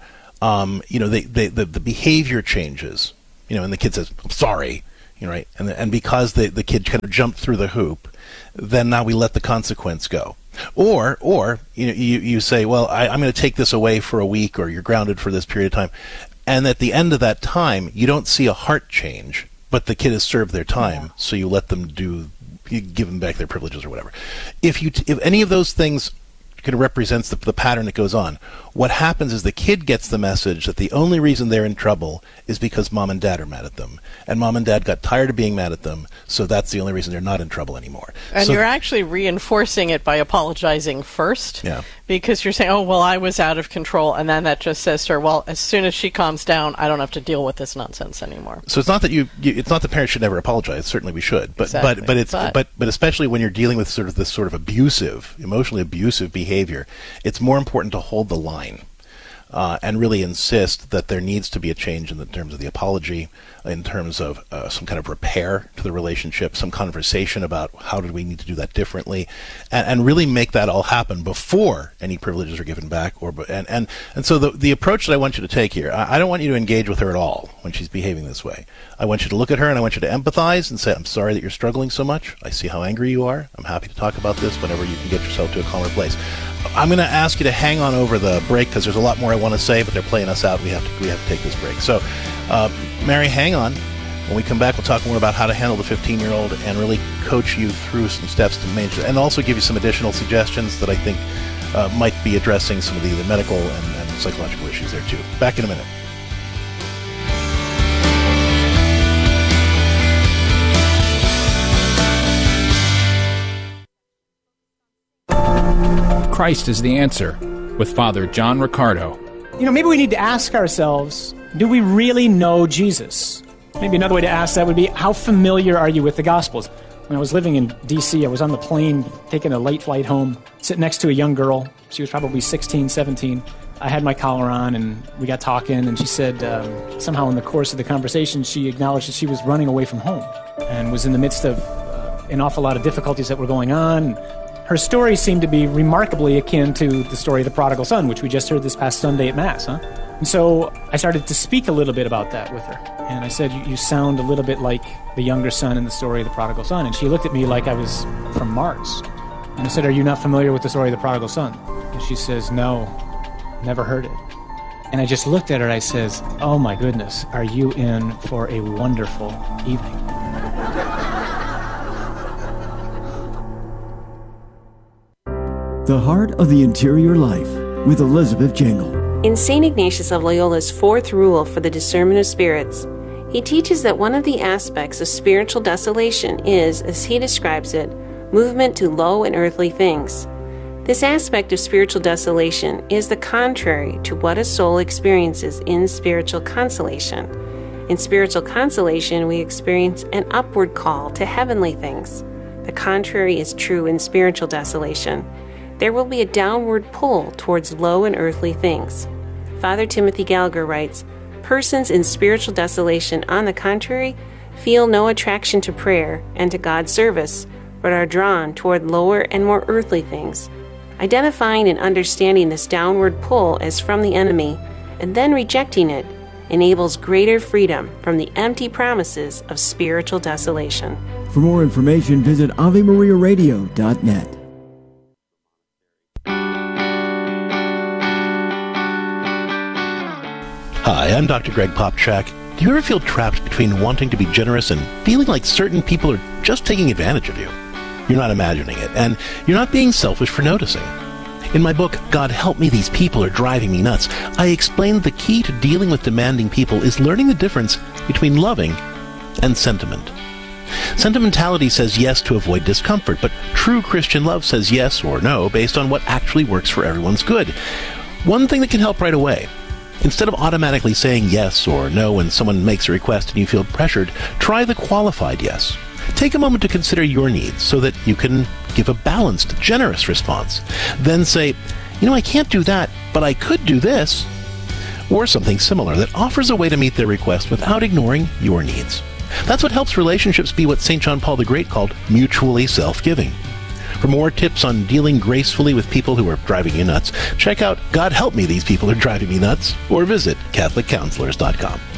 the behavior changes, and the kid says, "I'm sorry," right, and because the kid kind of jumped through the hoop, then now we let the consequence go. Or you say, well, I'm going to take this away for a week, or you're grounded for this period of time, and at the end of that time, you don't see a heart change, but the kid has served their time, so you let them you give them back their privileges or whatever. If any of those things kind of represents the pattern that goes on, what happens is the kid gets the message that the only reason they're in trouble is because mom and dad are mad at them, and mom and dad got tired of being mad at them, so that's the only reason they're not in trouble anymore. And so you're actually reinforcing it by apologizing first, because you're saying, oh, well, I was out of control, and then that just says to her, well, as soon as she calms down, I don't have to deal with this nonsense anymore. So it's not that it's not that parents should never apologize. Certainly we should, but especially when you're dealing with this sort of abusive, emotionally abusive behavior, it's more important to hold the line. And really insist that there needs to be a change in terms of the apology, in terms of some kind of repair to the relationship, some conversation about how do we need to do that differently, and really make that all happen before any privileges are given back. And so the approach that I want you to take here, I don't want you to engage with her at all when she's behaving this way. I want you to look at her and I want you to empathize and say, I'm sorry that you're struggling so much. I see how angry you are. I'm happy to talk about this whenever you can get yourself to a calmer place. I'm going to ask you to hang on over the break because there's a lot more I want to say, but they're playing us out. We have to take this break. So, Mary, hang on. When we come back, we'll talk more about how to handle the 15-year-old and really coach you through some steps to manage it, and also give you some additional suggestions that I think might be addressing some of the medical and psychological issues there, too. Back in a minute. Christ is the answer, with Father John Riccardo. Maybe we need to ask ourselves, do we really know Jesus? Maybe another way to ask that would be, how familiar are you with the Gospels? When I was living in D.C., I was on the plane taking a late flight home, sitting next to a young girl. She was probably 16, 17. I had my collar on, and we got talking, and she said somehow in the course of the conversation, she acknowledged that she was running away from home and was in the midst of an awful lot of difficulties that were going on. Her story seemed to be remarkably akin to the story of the prodigal son, which we just heard this past Sunday at Mass, And so I started to speak a little bit about that with her. And I said, you sound a little bit like the younger son in the story of the prodigal son. And she looked at me like I was from Mars. And I said, are you not familiar with the story of the prodigal son? And she says, no, never heard it. And I just looked at her and I says, oh my goodness, are you in for a wonderful evening? The Heart of the Interior Life with Elizabeth Jangle. In St. Ignatius of Loyola's fourth rule for the discernment of spirits, he teaches that one of the aspects of spiritual desolation is, as he describes it, movement to low and earthly things. This aspect of spiritual desolation is the contrary to what a soul experiences in spiritual consolation. In spiritual consolation, we experience an upward call to heavenly things. The contrary is true in spiritual desolation. There will be a downward pull towards low and earthly things. Father Timothy Gallagher writes, persons in spiritual desolation, on the contrary, feel no attraction to prayer and to God's service, but are drawn toward lower and more earthly things. Identifying and understanding this downward pull as from the enemy, and then rejecting it, enables greater freedom from the empty promises of spiritual desolation. For more information, visit AveMariaRadio.net. Hi, I'm Dr. Greg Popchak. Do you ever feel trapped between wanting to be generous and feeling like certain people are just taking advantage of you? You're not imagining it, and you're not being selfish for noticing. In my book, God Help Me, These People Are Driving Me Nuts, I explain the key to dealing with demanding people is learning the difference between loving and sentiment. Sentimentality says yes to avoid discomfort, but true Christian love says yes or no based on what actually works for everyone's good. One thing that can help right away: instead of automatically saying yes or no when someone makes a request and you feel pressured, try the qualified yes. Take a moment to consider your needs so that you can give a balanced, generous response. Then say, I can't do that, but I could do this. Or something similar that offers a way to meet their request without ignoring your needs. That's what helps relationships be what St. John Paul the Great called mutually self-giving. For more tips on dealing gracefully with people who are driving you nuts, check out God Help Me, These People Are Driving Me Nuts, or visit CatholicCounselors.com.